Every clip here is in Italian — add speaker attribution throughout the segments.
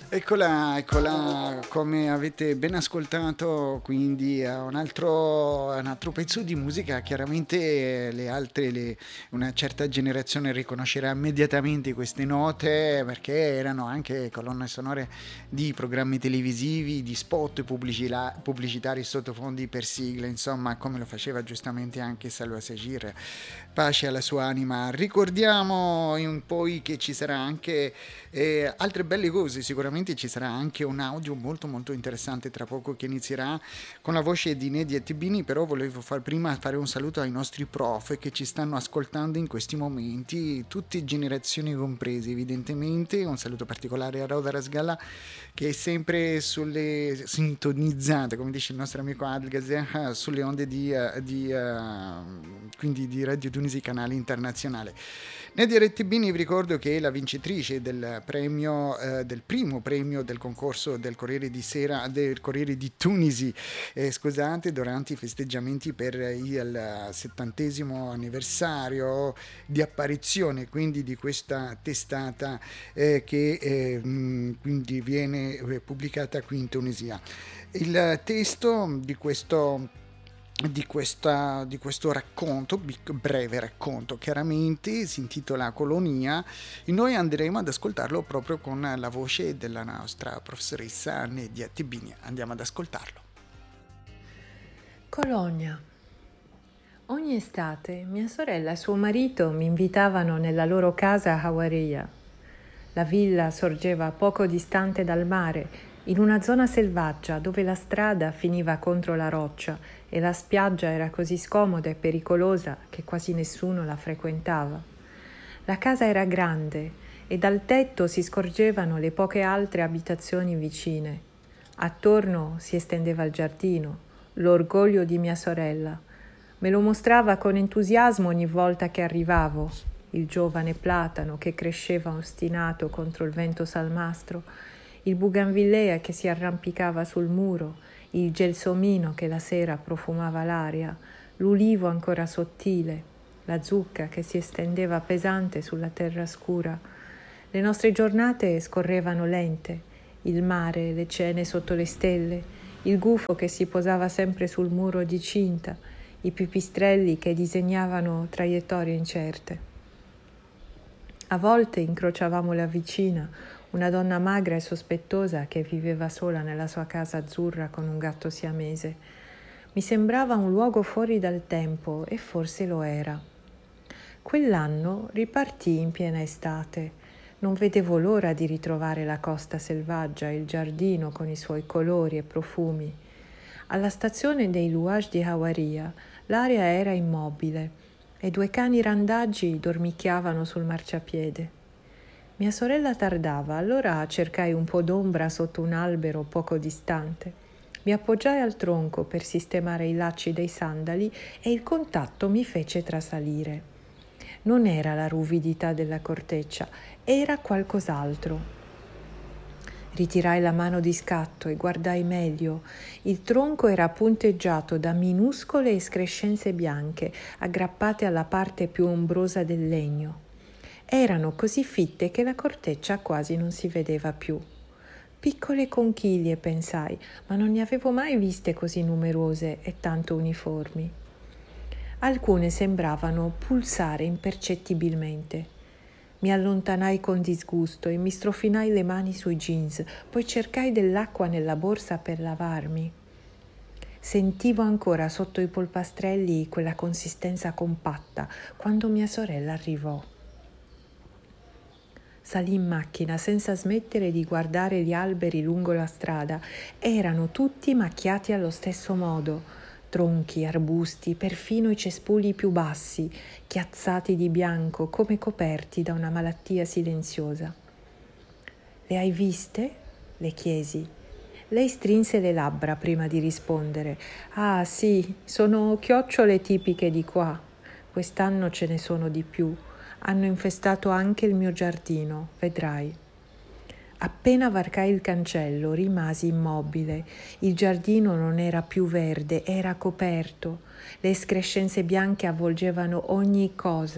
Speaker 1: Eccola, eccola, come avete ben ascoltato, quindi un altro pezzo di musica. Chiaramente una certa generazione riconoscerà immediatamente queste note perché erano anche colonne sonore di programmi televisivi, di spot pubblicitari sottofondi per sigle, insomma, come lo faceva giustamente anche Salva Sagir. Pace alla sua anima. Ricordiamo poi che ci sarà anche altre belle cose. Sicuramente ci sarà anche un audio molto molto interessante tra poco che inizierà con la voce di Nedi e Tibini. Però volevo prima fare un saluto ai nostri prof che ci stanno ascoltando in questi momenti, tutte generazioni comprese evidentemente. Un saluto particolare a Roda Rasgalla che è sempre sulle sintonizzate, come dice il nostro amico Adgaz, sulle onde quindi di Radio Tunisi, canale internazionale. Nadia Rettibini, vi ricordo che è la vincitrice del premio, del primo premio del concorso del Corriere di Sera, del Corriere di Tunisi, scusate, durante i festeggiamenti per il 70° anniversario di apparizione, quindi di questa testata che quindi viene pubblicata qui in Tunisia. Il testo di questo racconto, breve racconto, chiaramente si intitola Colonia, e noi andremo ad ascoltarlo proprio con la voce della nostra professoressa Nedia Tibini. Andiamo ad ascoltarlo.
Speaker 2: Colonia. Ogni estate mia sorella e suo marito mi invitavano nella loro casa a Hawariya. La villa sorgeva poco distante dal mare, in una zona selvaggia dove la strada finiva contro la roccia e la spiaggia era così scomoda e pericolosa che quasi nessuno la frequentava. La casa era grande e dal tetto si scorgevano le poche altre abitazioni vicine. Attorno si estendeva il giardino, l'orgoglio di mia sorella. Me lo mostrava con entusiasmo ogni volta che arrivavo, il giovane platano che cresceva ostinato contro il vento salmastro, il bougainvillea che si arrampicava sul muro, il gelsomino che la sera profumava l'aria, l'ulivo ancora sottile, la zucca che si estendeva pesante sulla terra scura. Le nostre giornate scorrevano lente, il mare, le cene sotto le stelle, il gufo che si posava sempre sul muro di cinta, i pipistrelli che disegnavano traiettorie incerte. A volte incrociavamo la vicina, una donna magra e sospettosa che viveva sola nella sua casa azzurra con un gatto siamese. Mi sembrava un luogo fuori dal tempo e forse lo era. Quell'anno ripartii in piena estate. Non vedevo l'ora di ritrovare la costa selvaggia e il giardino con i suoi colori e profumi. Alla stazione dei Louage di Hawariya l'aria era immobile e 2 cani randaggi dormicchiavano sul marciapiede. Mia sorella tardava, allora cercai un po' d'ombra sotto un albero poco distante. Mi appoggiai al tronco per sistemare i lacci dei sandali e il contatto mi fece trasalire. Non era la ruvidità della corteccia, era qualcos'altro. Ritirai la mano di scatto e guardai meglio. Il tronco era punteggiato da minuscole escrescenze bianche, aggrappate alla parte più ombrosa del legno. Erano così fitte che la corteccia quasi non si vedeva più. Piccole conchiglie, pensai, ma non ne avevo mai viste così numerose e tanto uniformi. Alcune sembravano pulsare impercettibilmente. Mi allontanai con disgusto e mi strofinai le mani sui jeans, poi cercai dell'acqua nella borsa per lavarmi. Sentivo ancora sotto i polpastrelli quella consistenza compatta quando mia sorella arrivò. Salì in macchina senza smettere di guardare gli alberi lungo la strada. Erano tutti macchiati allo stesso modo. Tronchi, arbusti, perfino i cespugli più bassi, chiazzati di bianco come coperti da una malattia silenziosa. «Le hai viste?» le chiesi. Lei strinse le labbra prima di rispondere. «Ah sì, sono chiocciole tipiche di qua. Quest'anno ce ne sono di più. Hanno infestato anche il mio giardino, vedrai». Appena varcai il cancello, rimasi immobile. Il giardino non era più verde, era coperto. Le escrescenze bianche avvolgevano ogni cosa.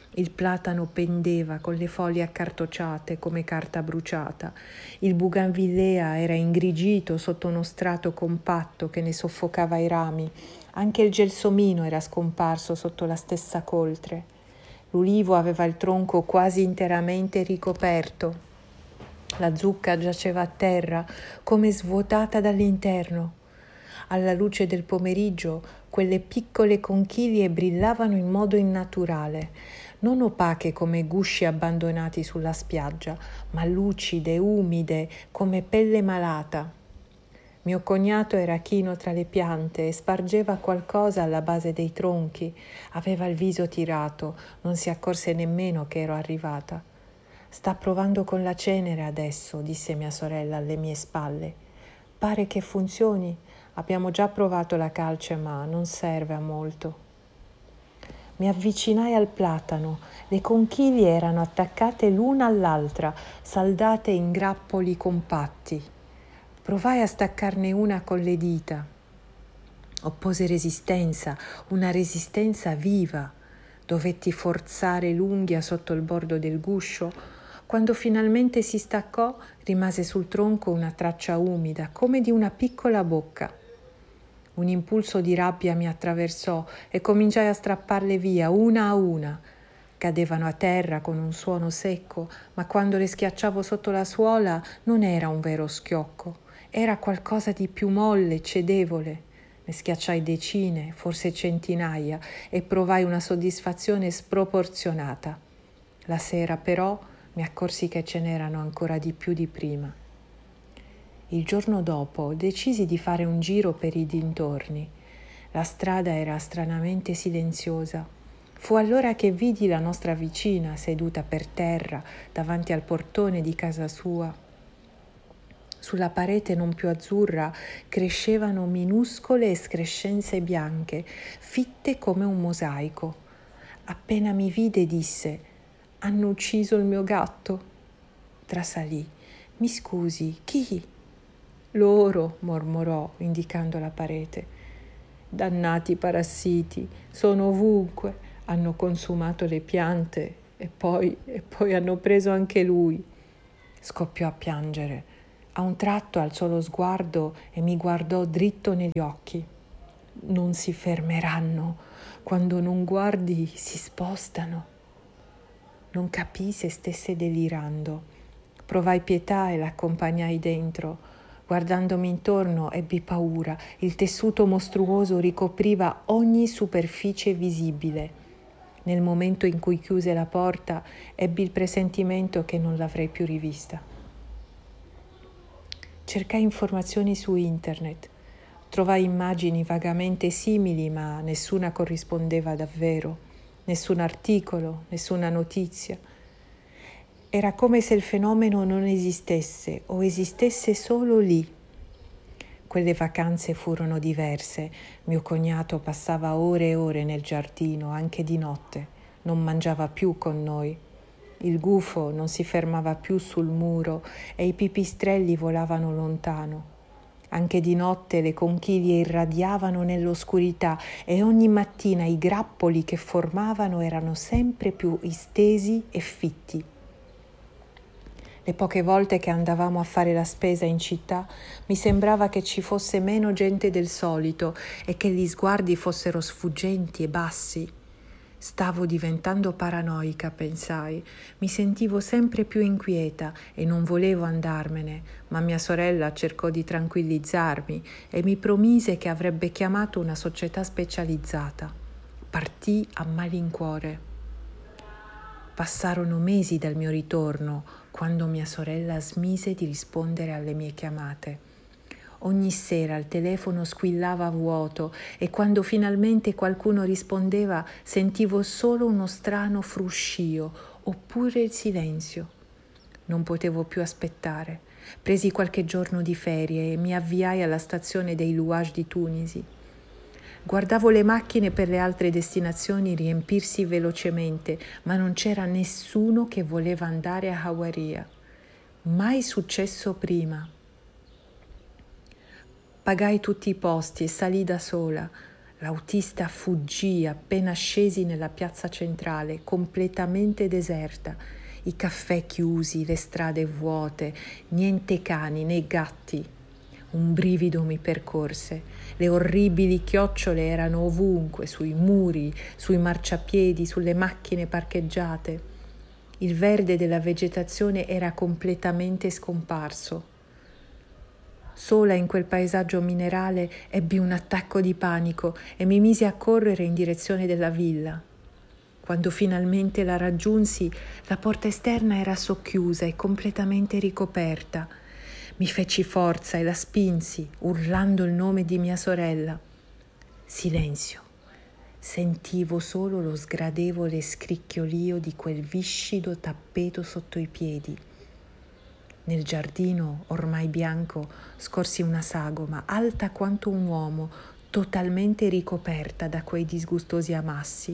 Speaker 2: Il platano pendeva con le foglie accartocciate come carta bruciata. Il bougainvillea era ingrigito sotto uno strato compatto che ne soffocava i rami. Anche il gelsomino era scomparso sotto la stessa coltre. L'ulivo aveva il tronco quasi interamente ricoperto. La zucca giaceva a terra come svuotata dall'interno. Alla luce del pomeriggio quelle piccole conchiglie brillavano in modo innaturale, non opache come gusci abbandonati sulla spiaggia, ma lucide, umide, come pelle malata. Mio cognato era chino tra le piante e spargeva qualcosa alla base dei tronchi. Aveva il viso tirato, non si accorse nemmeno che ero arrivata. Sta provando con la cenere adesso, disse mia sorella alle mie spalle. Pare che funzioni. Abbiamo già provato la calce, ma non serve a molto. Mi avvicinai al platano. Le conchiglie erano attaccate l'una all'altra, saldate in grappoli compatti. Provai a staccarne una con le dita. Oppose resistenza, una resistenza viva. Dovetti forzare l'unghia sotto il bordo del guscio. Quando finalmente si staccò, rimase sul tronco una traccia umida, come di una piccola bocca. Un impulso di rabbia mi attraversò e cominciai a strapparle via, una a una. Cadevano a terra con un suono secco, ma quando le schiacciavo sotto la suola non era un vero schiocco, era qualcosa di più molle, cedevole. Ne schiacciai decine, forse centinaia, e provai una soddisfazione sproporzionata. La sera, però, mi accorsi che ce n'erano ancora di più di prima. Il giorno dopo decisi di fare un giro per i dintorni. La strada era stranamente silenziosa. Fu allora che vidi la nostra vicina seduta per terra davanti al portone di casa sua. Sulla parete non più azzurra crescevano minuscole escrescenze bianche, fitte come un mosaico. Appena mi vide disse: «Hanno ucciso il mio gatto». Trasalì: «Mi scusi, chi?» «Loro», mormorò, indicando la parete. «Dannati parassiti, sono ovunque, hanno consumato le piante e poi hanno preso anche lui». Scoppiò a piangere. A un tratto alzò lo sguardo e mi guardò dritto negli occhi. «Non si fermeranno, quando non guardi si spostano». Non capii se stesse delirando. Provai pietà e l'accompagnai dentro. Guardandomi intorno ebbi paura. Il tessuto mostruoso ricopriva ogni superficie visibile. Nel momento in cui chiuse la porta, ebbi il presentimento che non l'avrei più rivista. Cercai informazioni su internet. Trovai immagini vagamente simili, ma nessuna corrispondeva davvero. Nessun articolo, nessuna notizia. Era come se il fenomeno non esistesse o esistesse solo lì. Quelle vacanze furono diverse. Mio cognato passava ore e ore nel giardino, anche di notte. Non mangiava più con noi. Il gufo non si fermava più sul muro e i pipistrelli volavano lontano. Anche di notte le conchiglie irradiavano nell'oscurità e ogni mattina i grappoli che formavano erano sempre più estesi e fitti. Le poche volte che andavamo a fare la spesa in città mi sembrava che ci fosse meno gente del solito e che gli sguardi fossero sfuggenti e bassi. Stavo diventando paranoica, pensai. Mi sentivo sempre più inquieta e non volevo andarmene, ma mia sorella cercò di tranquillizzarmi e mi promise che avrebbe chiamato una società specializzata. Partii a malincuore. Passarono mesi dal mio ritorno, quando mia sorella smise di rispondere alle mie chiamate. Ogni sera il telefono squillava a vuoto e quando finalmente qualcuno rispondeva sentivo solo uno strano fruscio oppure il silenzio. Non potevo più aspettare. Presi qualche giorno di ferie e mi avviai alla stazione dei Louage di Tunisi. Guardavo le macchine per le altre destinazioni riempirsi velocemente, ma non c'era nessuno che voleva andare a Hawariya. Mai successo prima. Pagai tutti i posti e salì da sola. L'autista fuggì appena scesi nella piazza centrale, completamente deserta, i caffè chiusi, le strade vuote, niente cani né gatti. Un brivido mi percorse. Le orribili chiocciole erano ovunque, sui muri, sui marciapiedi, sulle macchine parcheggiate. Il verde della vegetazione era completamente scomparso. Sola in quel paesaggio minerale ebbi un attacco di panico e mi misi a correre in direzione della villa. Quando finalmente la raggiunsi, la porta esterna era socchiusa e completamente ricoperta. Mi feci forza e la spinsi, urlando il nome di mia sorella. Silenzio. Sentivo solo lo sgradevole scricchiolio di quel viscido tappeto sotto i piedi. Nel giardino, ormai bianco, scorsi una sagoma, alta quanto un uomo, totalmente ricoperta da quei disgustosi amassi.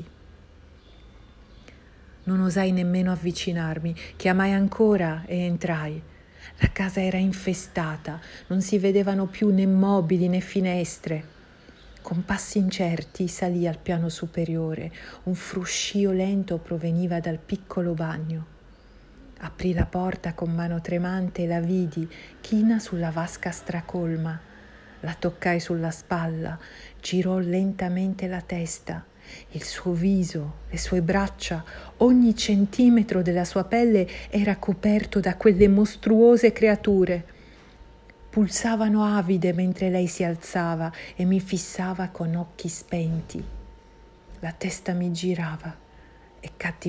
Speaker 2: Non osai nemmeno avvicinarmi, chiamai ancora e entrai. La casa era infestata, non si vedevano più né mobili né finestre. Con passi incerti salì al piano superiore. Un fruscio lento proveniva dal piccolo bagno. Aprì la porta con mano tremante e la vidi china sulla vasca stracolma. La toccai sulla spalla, girò lentamente la testa. Il suo viso, le sue braccia, ogni centimetro della sua pelle era coperto da quelle mostruose creature. Pulsavano avide mentre lei si alzava e mi fissava con occhi spenti. La testa mi girava e caddi